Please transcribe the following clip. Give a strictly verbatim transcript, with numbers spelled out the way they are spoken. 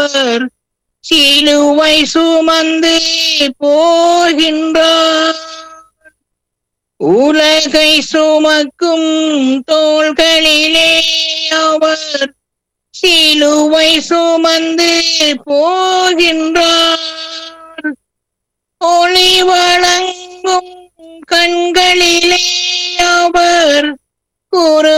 அவர் சிலுவை சுமந்து போகின்றார். உலகை சுமக்கும் தோள்களிலே அவர் சிலுவை சுமந்து போகின்றார். ஒளி வழங்கும் கண்களிலே அவர் குரு